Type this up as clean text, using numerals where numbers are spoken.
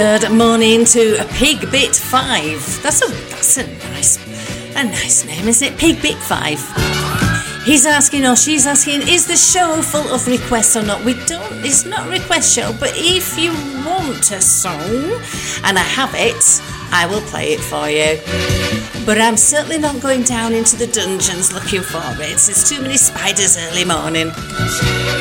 Good morning to Pig Bit 5. That's a nice name, isn't it? Pig Bit 5. He's asking, or she's asking, is the show full of requests or not? It's not a request show, but if you want a song and I have it, I will play it for you. But I'm certainly not going down into the dungeons looking for it. There's too many spiders early morning.